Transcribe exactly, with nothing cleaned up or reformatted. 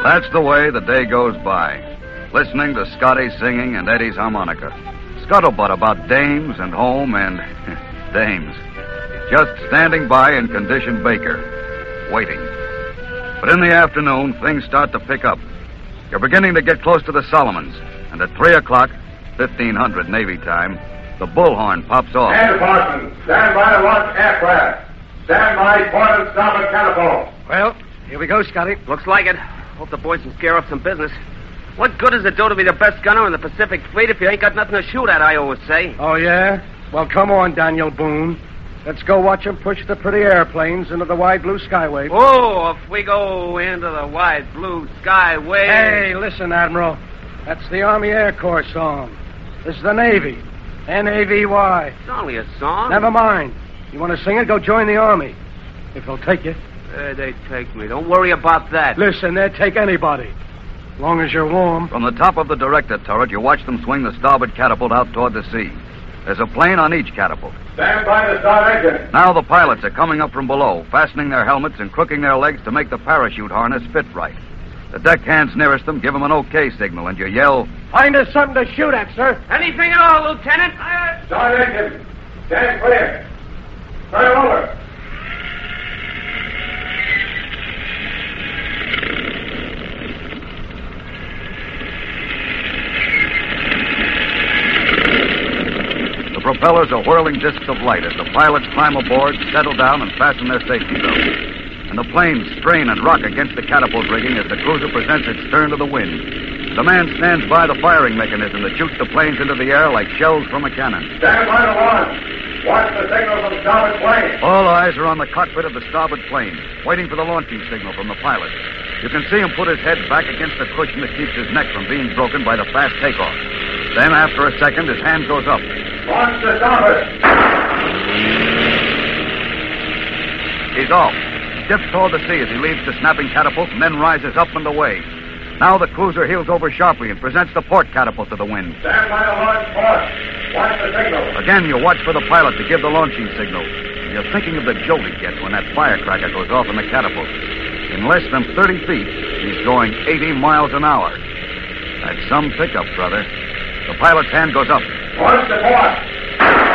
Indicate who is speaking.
Speaker 1: That's the way the day goes by, listening to Scotty singing and Eddie's harmonica. Scuttlebutt about dames and home and dames. Just standing by in condition Baker, waiting. But in the afternoon, things start to pick up. You're beginning to get close to the Solomons, and at three o'clock, fifteen hundred Navy time, the bullhorn pops off.
Speaker 2: Stand, Parsons. Stand by to launch aircraft. Stand by, point and stop at catapult.
Speaker 3: Well, here we go, Scotty.
Speaker 4: Looks like it. Hope the boys can scare up some business. What good does it do to be the best gunner in the Pacific Fleet if you ain't got nothing to shoot at, I always say.
Speaker 3: Oh, yeah? Well, come on, Daniel Boone. Let's go watch them push the pretty airplanes into the wide blue skyway.
Speaker 4: Oh, if we go into the wide blue skyway...
Speaker 3: Hey, listen, Admiral. That's the Army Air Corps song. This is the Navy. N A V Y.
Speaker 4: It's only a song.
Speaker 3: Never mind. You want to sing it, go join the Army. If they'll take you.
Speaker 4: Uh, they take me. Don't worry about that.
Speaker 3: Listen, they'll take anybody. As long as you're warm.
Speaker 1: From the top of the director turret, you watch them swing the starboard catapult out toward the sea. There's a plane on each catapult.
Speaker 2: Stand by to start engine.
Speaker 1: Now the pilots are coming up from below, fastening their helmets and crooking their legs to make the parachute harness fit right. The deckhands nearest them give them an okay signal, and you yell,
Speaker 3: Find us something to shoot at, sir.
Speaker 4: Anything at all, Lieutenant. I...
Speaker 2: Start engine. Stand clear. Turn it over.
Speaker 1: The propellers are whirling discs of light as the pilots climb aboard, settle down, and fasten their safety belts. And the planes strain and rock against the catapult rigging as the cruiser presents its stern to the wind. The man stands by the firing mechanism that shoots the planes into the air like shells from a cannon.
Speaker 2: Stand by to launch. Watch the signal from starboard plane.
Speaker 1: All eyes are on the cockpit of the starboard plane, waiting for the launching signal from the pilot. You can see him put his head back against the cushion that keeps his neck from being broken by the fast takeoff. Then, after a second, his hand goes up.
Speaker 2: Launch the starboard.
Speaker 1: He's off. Dips toward the sea as he leaves the snapping catapult and then rises up and away. Now the cruiser heels over sharply and presents the port catapult to the wind.
Speaker 2: Stand by to launch port. Watch the signal.
Speaker 1: Again, you watch for the pilot to give the launching signal. You're thinking of the jolt he gets when that firecracker goes off in the catapult. In less than thirty feet, he's going eighty miles an hour. That's some pickup, brother. The pilot's hand goes up.
Speaker 2: Watch the port.